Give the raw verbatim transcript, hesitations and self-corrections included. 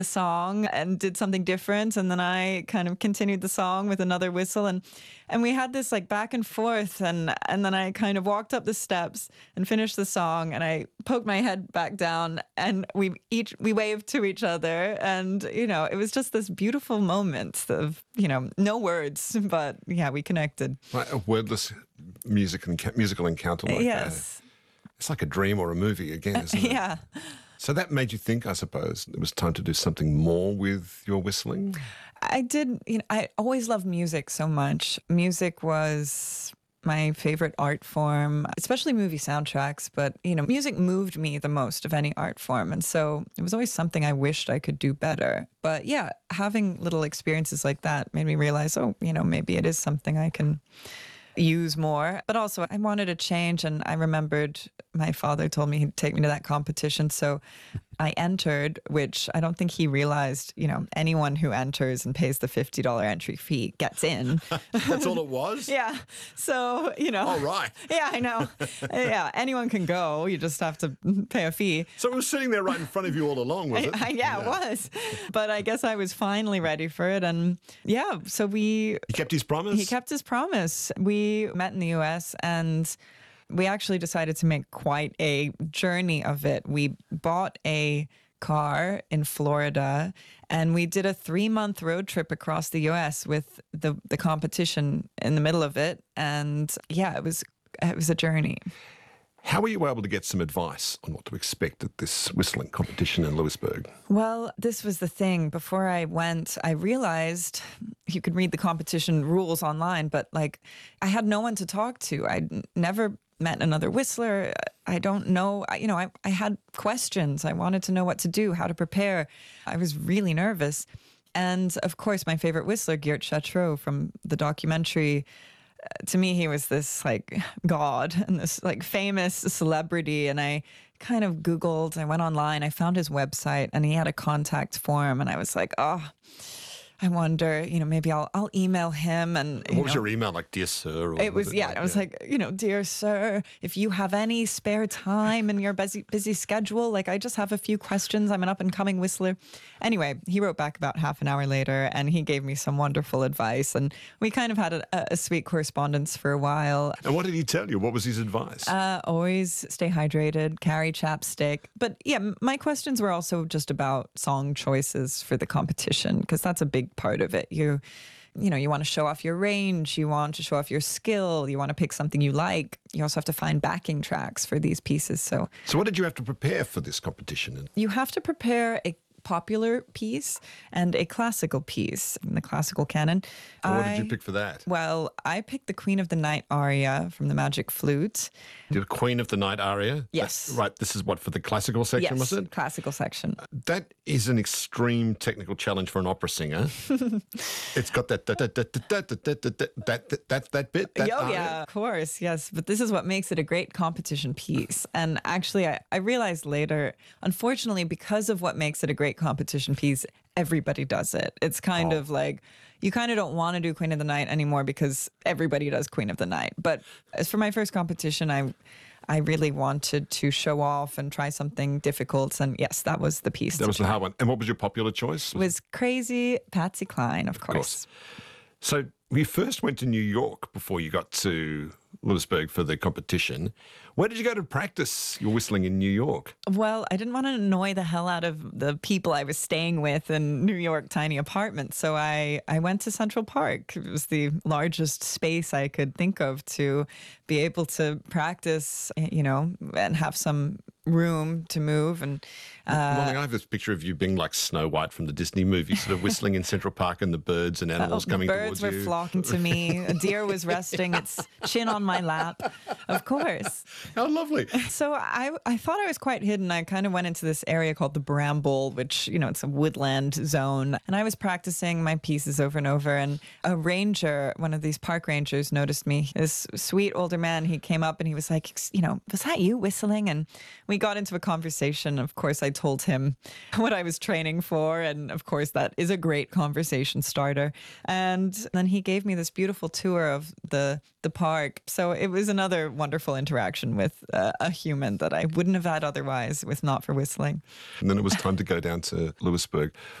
the song and did something different. And then I kind of continued the song with another whistle. And, and we had this like back and forth. And, and then I kind of walked up the steps and finished the song. And I poked my head back down and we each, we waved to each other. And, you know, it was just this beautiful moment of, you know, no words, but yeah, we connected. Right, a wordless music and musical encounter like yes. that. It's like a dream or a movie again, isn't it? Yeah. So that made you think, I suppose, it was time to do something more with your whistling? I did, you know, I always loved music so much. Music was my favorite art form, especially movie soundtracks. But, you know, music moved me the most of any art form. And so it was always something I wished I could do better. But yeah, having little experiences like that made me realize, oh, you know, maybe it is something I can use more. But also I wanted a change, and I remembered my father told me he'd take me to that competition. So I entered, which I don't think he realized, you know, anyone who enters and pays the fifty dollars entry fee gets in. That's all it was? Yeah. So, you know. Oh, right. Yeah, I know. Yeah, anyone can go. You just have to pay a fee. So it was sitting there right in front of you all along, was it? I, I, yeah, yeah, it was. But I guess I was finally ready for it. And yeah, so we... He kept his promise? He kept his promise. We met in the U S and we actually decided to make quite a journey of it. We bought a car in Florida and we did a three-month road trip across the U S with the, the competition in the middle of it. And yeah, it was it was a journey. How were you able to get some advice on what to expect at this whistling competition in Lewisburg? Well, this was the thing. Before I went, I realized you could read the competition rules online, but like I had no one to talk to. I'd never met another whistler. I don't know. You know, I, I had questions. I wanted to know what to do, how to prepare. I was really nervous. And of course, my favorite whistler, Geert Chatriot from the documentary, to me, he was this like god and this like famous celebrity. And I kind of Googled, I went online, I found his website and he had a contact form. And I was like, oh, I wonder, you know, maybe I'll I'll email him. And what you was know, your email, like, dear sir? Or it was, was it yeah, like, I was yeah. like, you know, dear sir, if you have any spare time in your busy busy schedule, like I just have a few questions. I'm an up and coming whistler. Anyway, he wrote back about half an hour later and he gave me some wonderful advice. And we kind of had a, a sweet correspondence for a while. And what did he tell you? What was his advice? Uh, always stay hydrated, carry chapstick. But yeah, m- my questions were also just about song choices for the competition, because that's a big part of it. You you know, you want to show off your range, you want to show off your skill, you want to pick something you like. You also have to find backing tracks for these pieces. So, so what did you have to prepare for this competition? You have to prepare a popular piece and a classical piece in the classical canon. And what I, did you pick for that? Well, I picked the Queen of the Night aria from the Magic Flute. The Queen of the Night aria? Yes. That, right, this is what, for the classical section, yes, was it? Classical section. That is an extreme technical challenge for an opera singer. It's got that that that that that that that that that, that bit. That oh aria. yeah, of course, yes. But this is what makes it a great competition piece. And actually, I, I realized later, unfortunately, because of what makes it a great competition piece, everybody does it. It's kind Oh. of like, you kind of don't want to do Queen of the Night anymore because everybody does Queen of the Night. But as for my first competition, I I really wanted to show off and try something difficult. And yes, that was the piece. That to was the try. hard one. And what was your popular choice? It was Crazy Patsy Cline, of course. course. So we first went to New York before you got to Lewisburg for the competition. Where did you go to practice your whistling in New York? Well, I didn't want to annoy the hell out of the people I was staying with in New York tiny apartments. So I, I went to Central Park. It was the largest space I could think of to be able to practice, you know, and have some room to move. And uh, well, I have this picture of you being like Snow White from the Disney movie, sort of whistling in Central Park and the birds and animals oh, coming the birds towards were you. flocking to me. A deer was resting its chin on my lap, of course. How lovely. So I, I thought I was quite hidden. I kind of went into this area called the Bramble, which, you know, it's a woodland zone. And I was practicing my pieces over and over. And a ranger, one of these park rangers, noticed me. This sweet older man, he came up and he was like, you know, was that you whistling? And we got into a conversation. Of course, I told him what I was training for. And of course, that is a great conversation starter. And then he gave me this beautiful tour of the, the park. So it was another wonderful interaction with uh, a human that I wouldn't have had otherwise, with not for whistling. And then it was time to go down to Louisburg.